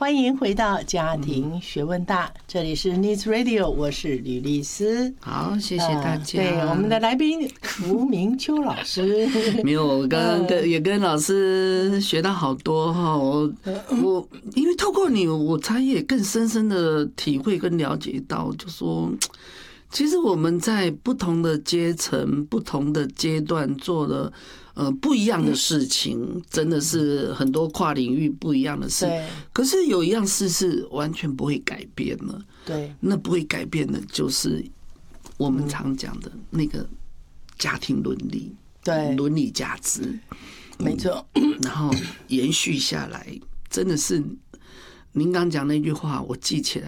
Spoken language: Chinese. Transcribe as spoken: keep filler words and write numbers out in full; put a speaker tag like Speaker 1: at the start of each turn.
Speaker 1: 欢迎回到家庭学问大，这里是 Needs Radio， 我是吕丽丝。
Speaker 2: 好，谢谢大家。
Speaker 1: 呃、对，我们的来宾吴明秋老师，
Speaker 2: 没有，我刚刚跟也跟老师学到好多哈。我我因为透过你，我才也更深深的体会跟了解到，就说。其实我们在不同的阶层、不同的阶段做了呃不一样的事情，真的是很多跨领域不一样的事。可是有一样事是完全不会改变的。
Speaker 1: 对，
Speaker 2: 那不会改变的就是我们常讲的那个家庭伦理，
Speaker 1: 对，
Speaker 2: 伦理价值，
Speaker 1: 没错。
Speaker 2: 然后延续下来，真的是您刚讲那句话，我记起来。